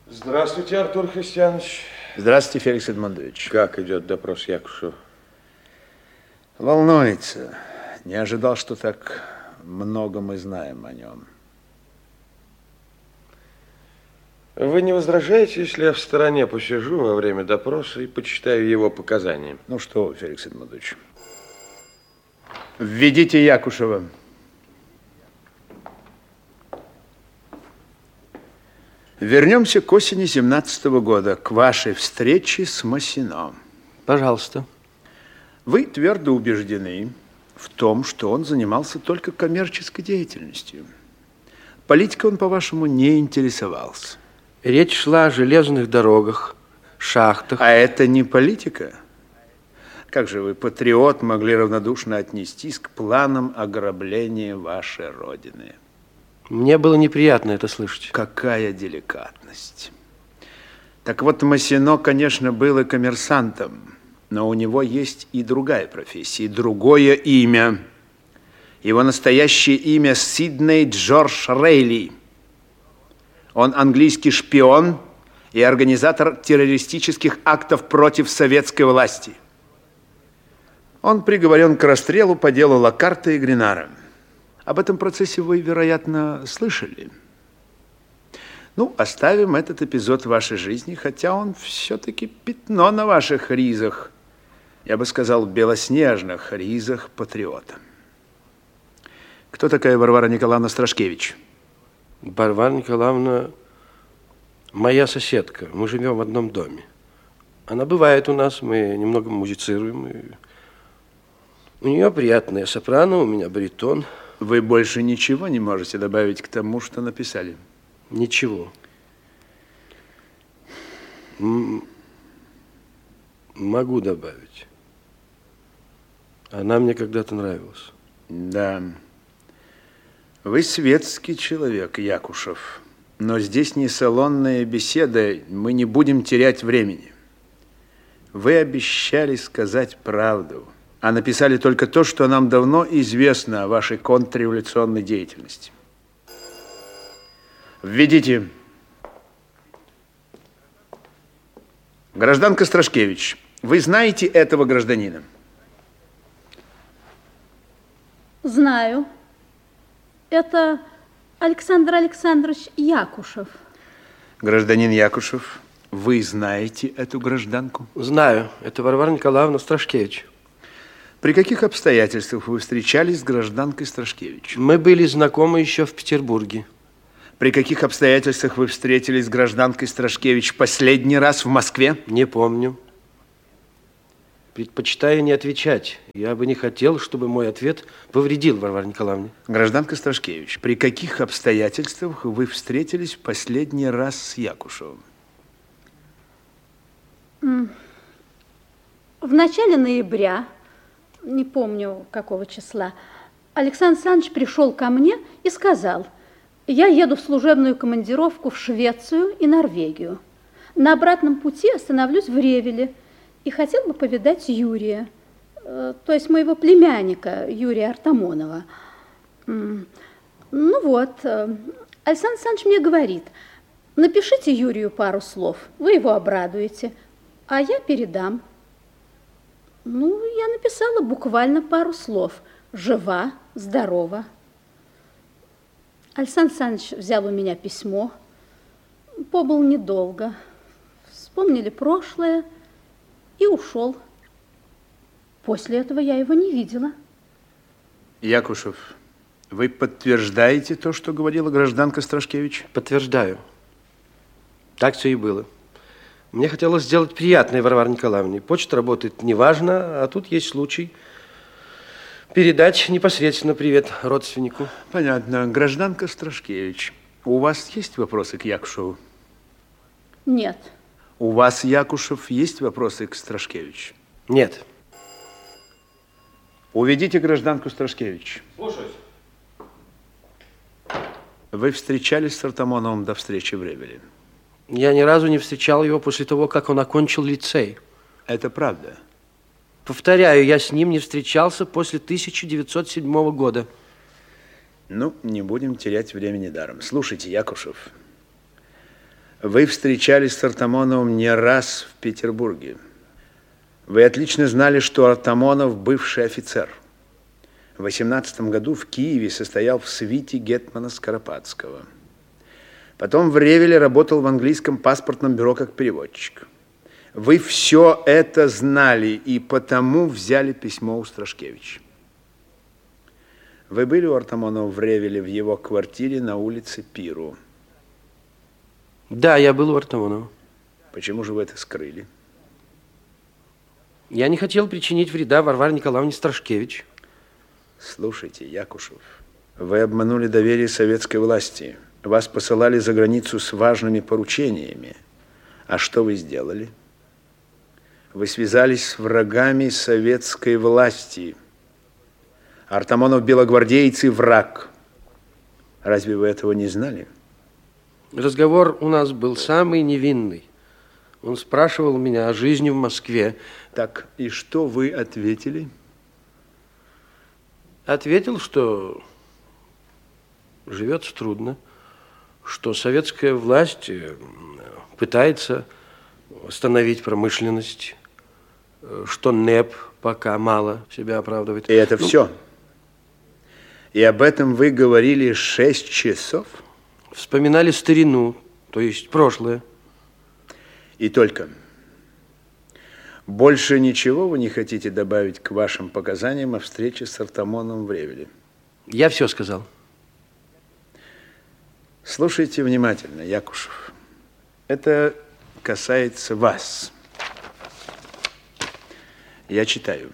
Здравствуйте, Артур Христианович. Здравствуйте, Феликс Эдмондович. Как идет допрос Якушева? Волнуется. Не ожидал, что так много мы знаем о нем. Вы не возражаете, если я в стороне посижу во время допроса и почитаю его показания? Ну что, Феликс Эдмондович, введите Якушева. Вернемся к осени 17-го года, к вашей встрече с Массино. Пожалуйста. Вы твердо убеждены в том, что он занимался только коммерческой деятельностью. Политикой он, по-вашему, не интересовался. Речь шла о железных дорогах, шахтах. А это не политика? Как же вы, патриот, могли равнодушно отнестись к планам ограбления вашей родины? Мне было неприятно это слышать. Какая деликатность. Так вот, Массино, конечно, был и коммерсантом, но у него есть и другая профессия, и другое имя. Его настоящее имя Сидней Джордж Рейли. Он английский шпион и организатор террористических актов против советской власти. Он приговорен к расстрелу по делу Локарта и Гринара. Об этом процессе вы, вероятно, слышали. Ну, оставим этот эпизод в вашей жизни, хотя он все-таки пятно на ваших ризах. Я бы сказал, белоснежных ризах патриота. Кто такая Варвара Николаевна Страшкевич? Варвара Николаевна моя соседка. Мы живем в одном доме. Она бывает у нас, мы немного музицируем. И у нее приятная сопрано, у меня баритон. Вы больше ничего не можете добавить к тому, что написали? Ничего. Могу добавить. Она мне когда-то нравилась. Да. Вы светский человек, Якушев. Но здесь не салонная беседа, мы не будем терять времени. Вы обещали сказать правду, а написали только то, что нам давно известно о вашей контрреволюционной деятельности. Введите. Гражданка Страшкевич, вы знаете этого гражданина? Знаю. Это Александр Александрович Якушев. Гражданин Якушев, вы знаете эту гражданку? Знаю. Это Варвара Николаевна Страшкевич. При каких обстоятельствах вы встречались с гражданкой Страшкевич? Мы были знакомы еще в Петербурге. При каких обстоятельствах вы встретились с гражданкой Страшкевич последний раз в Москве? Не помню. Предпочитаю не отвечать. Я бы не хотел, чтобы мой ответ повредил Варваре Николаевне. Гражданка Страшкевич, при каких обстоятельствах вы встретились в последний раз с Якушевым? В начале ноября, не помню какого числа, Александр Александрович пришел ко мне и сказал: я еду в служебную командировку в Швецию и Норвегию. На обратном пути остановлюсь в Ревеле и хотел бы повидать Юрия, то есть моего племянника Юрия Артамонова. Ну вот, Александр Александрович мне говорит: напишите Юрию пару слов, вы его обрадуете, а я передам. Ну, я написала буквально пару слов: жива, здорова. Александр Александрович взял у меня письмо, побыл недолго, вспомнили прошлое и ушел. После этого я его не видела. Якушев, вы подтверждаете то, что говорила гражданка Страшкевич? Подтверждаю. Так все и было. Мне хотелось сделать приятное Варваре Николаевне. Почта работает неважно, а тут есть случай передать непосредственно привет родственнику. Понятно. Гражданка Страшкевич, у вас есть вопросы к Якушеву? Нет. У вас, Якушев, есть вопросы к Страшкевич? Нет. Уведите гражданку Страшкевич. Слушаюсь. Вы встречались с Артамоновым до встречи в Ревеле? Я ни разу не встречал его после того, как он окончил лицей. Это правда? Повторяю, я с ним не встречался после 1907 года. Ну, не будем терять времени даром. Слушайте, Якушев, Вы встречались с Артамоновым не раз в Петербурге. Вы отлично знали, что Артамонов бывший офицер. В 18 году в Киеве состоял в свите гетмана Скоропадского. Потом в Ревеле работал в английском паспортном бюро как переводчик. Вы все это знали и потому взяли письмо у Страшкевича. Вы были у Артамонова в Ревеле в его квартире на улице Пиру? Да, я был у Артамонова. Почему же вы это скрыли? Я не хотел причинить вреда Варваре Николаевне Страшкевич. Слушайте, Якушев, вы обманули доверие советской власти. Вас посылали за границу с важными поручениями. А что вы сделали? Вы связались с врагами советской власти. Артамонов белогвардеец и враг. Разве вы этого не знали? Разговор у нас был самый невинный. Он спрашивал меня о жизни в Москве. Так, и что вы ответили? Ответил, что живется трудно, что советская власть пытается остановить промышленность, что НЭП пока мало себя оправдывает. И это все? И об этом вы говорили 6 часов? Вспоминали старину, то есть прошлое. И только. Больше ничего вы не хотите добавить к вашим показаниям о встрече с Артамоновым в Ревеле? Я все сказал. Слушайте внимательно, Якушев. Это касается вас. Я читаю.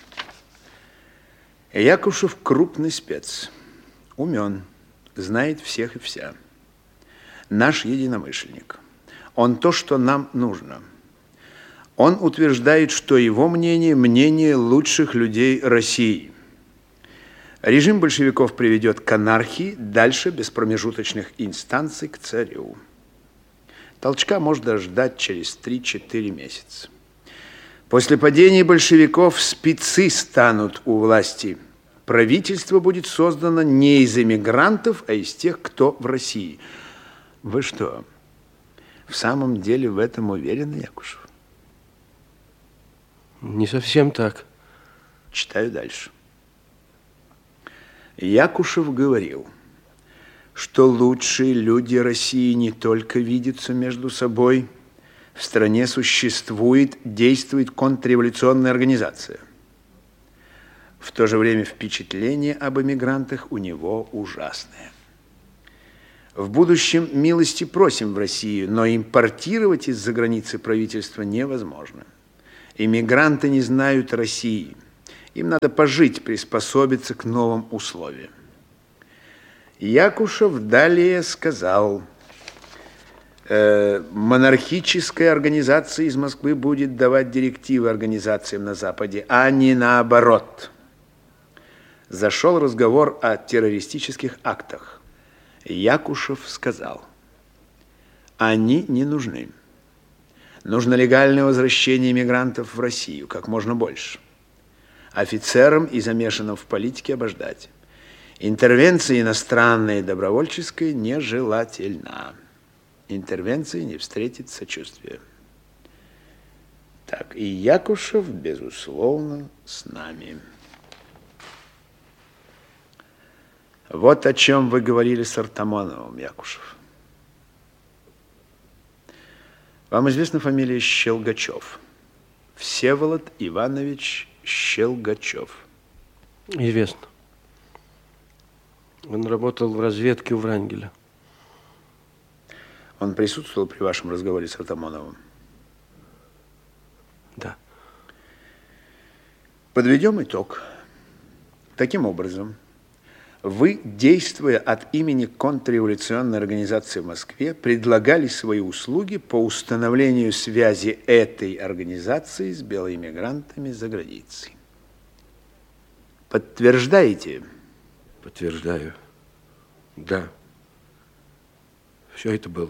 Якушев крупный спец, умен, знает всех и вся. Наш единомышленник. Он то, что нам нужно. Он утверждает, что его мнение – мнение лучших людей России. Режим большевиков приведет к анархии, дальше без промежуточных инстанций к царю. Толчка можно ждать через 3-4 месяца. После падения большевиков спецы станут у власти. Правительство будет создано не из эмигрантов, а из тех, кто в России. Вы что, в самом деле в этом уверены, Якушев? Не совсем так. Читаю дальше. Якушев говорил, что лучшие люди России не только видятся между собой, в стране существует, действует контрреволюционная организация. В то же время впечатление об эмигрантах у него ужасное. В будущем милости просим в Россию, но импортировать из-за границы правительства невозможно. Эмигранты не знают России. Им надо пожить, приспособиться к новым условиям. Якушев далее сказал, монархическая организация из Москвы будет давать директивы организациям на Западе, а не наоборот. Зашел разговор о террористических актах. Якушев сказал, они не нужны. Нужно легальное возвращение мигрантов в Россию, как можно больше. Офицерам и замешанным в политике обождать. Интервенция иностранная и добровольческая нежелательна. Интервенции не встретит сочувствия. Так, и Якушев, безусловно, с нами. Вот о чем вы говорили с Артамоновым, Якушев. Вам известна фамилия Щелгачев? Всеволод Иванович Щелгачев. Известно. Он работал в разведке у Врангеля. Он присутствовал при вашем разговоре с Артамоновым? Да. Подведем итог. Таким образом, вы, действуя от имени контрреволюционной организации в Москве, предлагали свои услуги по установлению связи этой организации с белоэмигрантами за границей. Подтверждаете? Подтверждаю. Да. Все это было.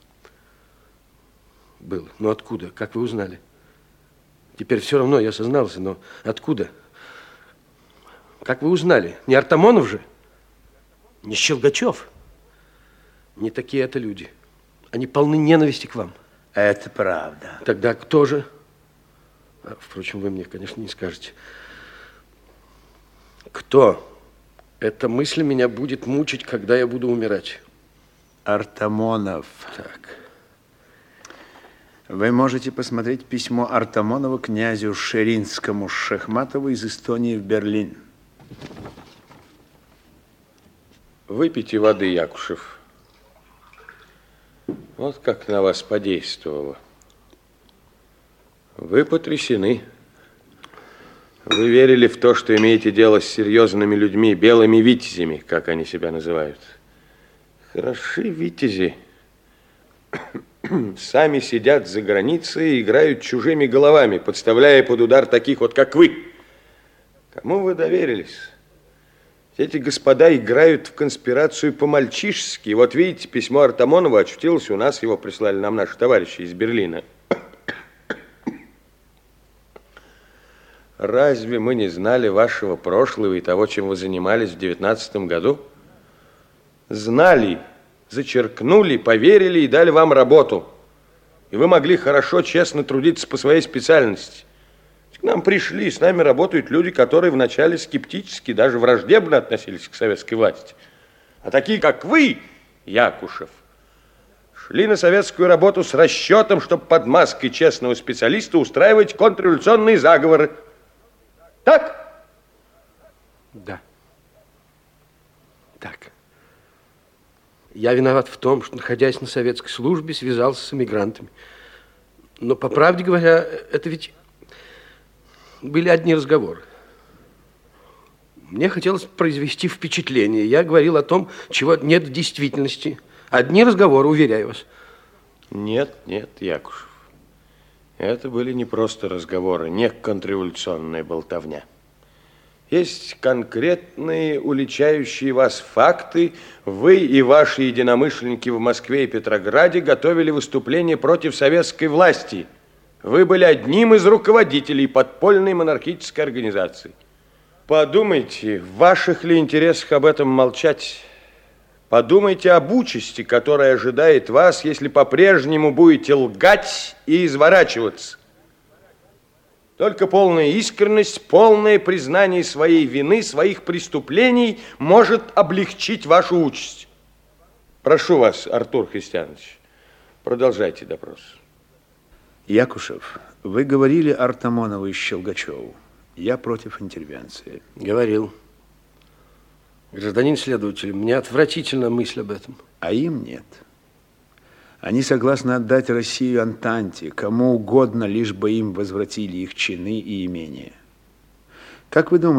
Было. Но откуда? Как вы узнали? Теперь все равно я сознался, но откуда? Как вы узнали? Не Артамонов же? Не Щелгачев? Не такие это люди. Они полны ненависти к вам. Это правда. Тогда кто же? Впрочем, вы мне, конечно, не скажете. Кто? Эта мысль меня будет мучить, когда я буду умирать. Артамонов. Так. Вы можете посмотреть письмо Артамонова князю Шеринскому Шахматову из Эстонии в Берлин. Выпейте воды, Якушев. Вот как на вас подействовало. Вы потрясены. Вы верили в то, что имеете дело с серьезными людьми, белыми витязями, как они себя называют. Хороши витязи. Сами сидят за границей и играют чужими головами, подставляя под удар таких вот, как вы. Кому вы доверились? Эти господа играют в конспирацию по-мальчишески. Вот видите, письмо Артамонова очутилось у нас, его прислали нам наши товарищи из Берлина. Разве мы не знали вашего прошлого и того, чем вы занимались в 19 году? Знали, зачеркнули, поверили и дали вам работу. И вы могли хорошо, честно трудиться по своей специальности. К нам пришли, с нами работают люди, которые вначале скептически, даже враждебно относились к советской власти. А такие, как вы, Якушев, шли на советскую работу с расчетом, чтобы под маской честного специалиста устраивать контрреволюционные заговоры. Так? Да. Так. Я виноват в том, что, находясь на советской службе, связался с эмигрантами. Но, по правде говоря, это ведь были одни разговоры. Мне хотелось произвести впечатление. Я говорил о том, чего нет в действительности. Одни разговоры, уверяю вас. Нет, нет, Якушев. Это были не просто разговоры, не контрреволюционная болтовня. Есть конкретные, уличающие вас факты. Вы и ваши единомышленники в Москве и Петрограде готовили выступление против советской власти. Вы были одним из руководителей подпольной монархической организации. Подумайте, в ваших ли интересах об этом молчать? Подумайте об участи, которая ожидает вас, если по-прежнему будете лгать и изворачиваться. Только полная искренность, полное признание своей вины, своих преступлений может облегчить вашу участь. Прошу вас, Артур Христианович, продолжайте допрос. Якушев, вы говорили Артамонову и Щелгачеву. Я против интервенции. Говорил. Гражданин следователь, мне отвратительна мысль об этом. А им нет. Они согласны отдать Россию Антанте, кому угодно, лишь бы им возвратили их чины и имения. Как вы думаете,